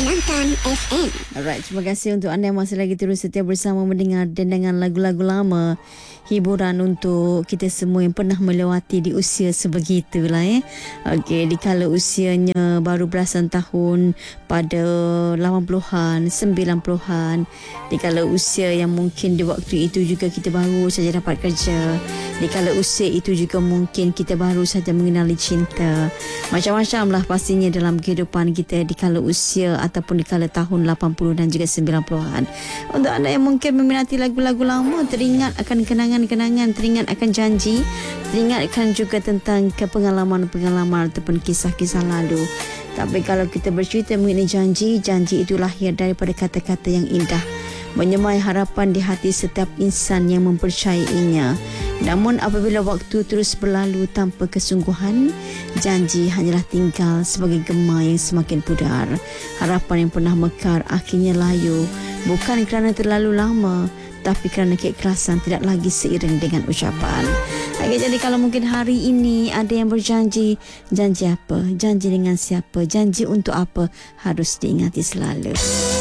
Kelantan FM. Alright, terima kasih untuk anda yang masih lagi terus setia bersama mendengar dendangan lagu-lagu lama. Hiburan untuk kita semua yang pernah melewati di usia sebegitulah Okey, dikala usianya baru belasan tahun pada 80-an, 90-an, dikala usia yang mungkin di waktu itu juga kita baru saja dapat kerja, dikala usia itu juga mungkin kita baru saja mengenali cinta. Macam-macam lah pastinya dalam kehidupan kita dikala usia ataupun dikala tahun 80 dan juga 90-an. Untuk anda yang mungkin meminati lagu-lagu lama, teringat akan kenangan-kenangan, teringat akan janji, teringat akan juga tentang pengalaman-pengalaman ataupun kisah-kisah lalu. Tapi kalau kita bercerita mengenai janji, janji itu lahir daripada kata-kata yang indah, menyemai harapan di hati setiap insan yang mempercayainya. Namun apabila waktu terus berlalu tanpa kesungguhan, janji hanyalah tinggal sebagai gema yang semakin pudar. Harapan yang pernah mekar akhirnya layu, bukan kerana terlalu lama, tapi kerana keikhlasan tidak lagi seiring dengan ucapan. Okay, jadi kalau mungkin hari ini ada yang berjanji, janji apa? Janji dengan siapa? Janji untuk apa? Harus diingati selalu.